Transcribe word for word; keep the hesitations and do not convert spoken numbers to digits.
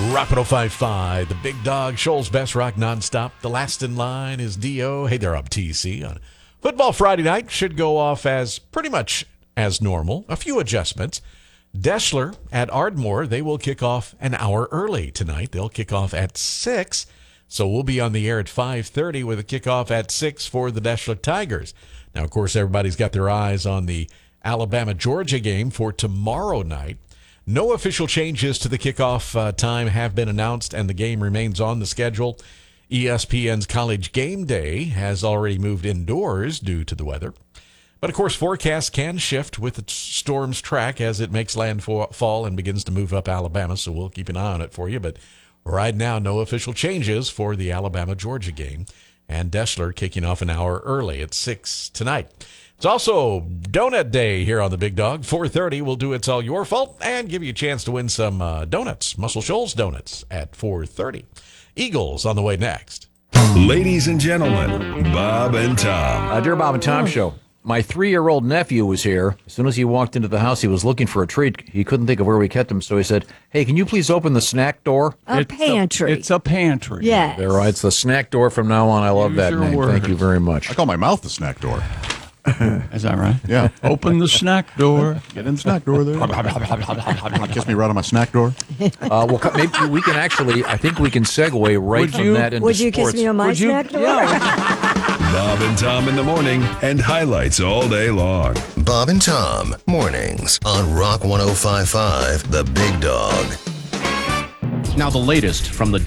Rock one oh five point five, the big dog, Shoals Best Rock nonstop. The last in line is D O. Hey there, I'm T C. On Football Friday night should go off as pretty much as normal. A few adjustments. Deschler at Ardmore, they will kick off an hour early tonight. They'll kick off at six, so we'll be on the air at five thirty with a kickoff at six for the Deschler Tigers. Now, of course, everybody's got their eyes on the Alabama-Georgia game for tomorrow night. No official changes to the kickoff uh, time have been announced, and the game remains on the schedule. E S P N's College Game Day has already moved indoors due to the weather. But, of course, forecasts can shift with the storm's track as it makes landfall and begins to move up Alabama, so we'll keep an eye on it for you. But right now, no official changes for the Alabama-Georgia game, and Deschler kicking off an hour early at six tonight. It's also Donut Day here on the Big Dog. four thirty, we'll do It's All Your Fault and give you a chance to win some uh, donuts, Muscle Shoals donuts at four thirty. Eagles on the way next. Ladies and gentlemen, Bob and Tom. Uh, dear Bob and Tom Show. My three-year-old nephew was here. As soon as he walked into the house, he was looking for a treat. He couldn't think of where we kept him, so he said, "Hey, can you please open the snack door?" A It's pantry. A, it's a pantry. Yes. There, right. It's the snack door from now on. I love Use that your name. words. Thank you very much. I call my mouth the snack door. Is that right? Yeah. Open the snack door. Get in the snack door there. Kiss me right on my snack door. Uh, well, maybe we can actually, I think we can segue right Would from you- that into Would you sports. kiss me on my Would you- snack door? Bob and Tom in the morning and highlights all day long. Bob and Tom, mornings on Rock one oh five point five, The Big Dog. Now the latest from the